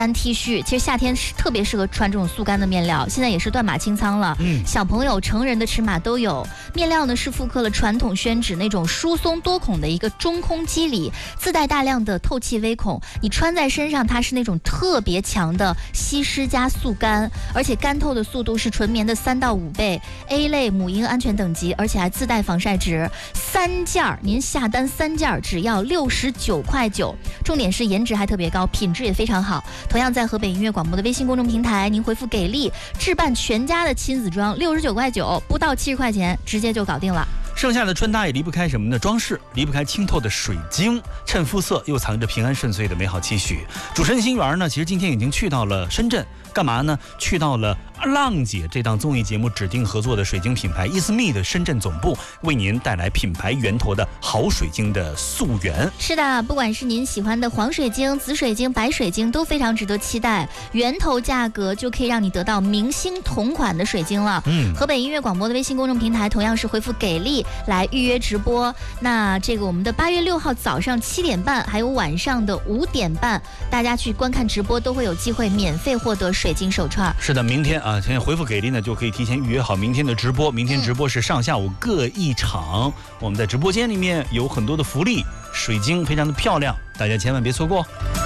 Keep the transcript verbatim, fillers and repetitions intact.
干 T 恤，其实夏天是特别适合穿这种速干的面料，现在也是断码清仓了。嗯，小朋友、成人的尺码都有。面料呢是复刻了传统宣纸那种疏松多孔的一个中空肌理，自带大量的透气微孔，你穿在身上它是那种特别强的吸湿加速干，而且干透的速度是纯棉的三到五倍 ，A 类母婴安全等级，而且还自带防晒值。三件儿，您下单三件儿只要六十九块九，重点是颜值还特别高，品质也非常好。同样在河北音乐广播的微信公众平台，您回复给力置办全家的亲子装，六十九块九，不到七十块钱，直接就搞定了。 剩下的穿搭也离不开什么呢？装饰，离不开清透的水晶，衬肤色又藏着平安顺遂的美好期许。主持人心源呢，其实今天已经去到了深圳，干嘛呢？去到了浪姐这档综艺节目指定合作的水晶品牌伊思密的深圳总部，为您带来品牌源头的好水晶的溯源。 是的，不管是您喜欢的黄水晶、紫水晶、白水晶，都非常值得期待。源头价格就可以让你得到明星同款的水晶了。嗯，河北音乐广播的微信公众平台同样是回复给力来预约直播。那这个我们的八月六号早上七点半，还有晚上的五点半，大家去观看直播都会有机会免费获得水晶手串。 是的，明天啊。啊，现在回复给力呢，就可以提前预约好明天的直播。明天直播是上下午各一场，嗯、我们在直播间里面有很多的福利，水晶非常的漂亮，大家千万别错过。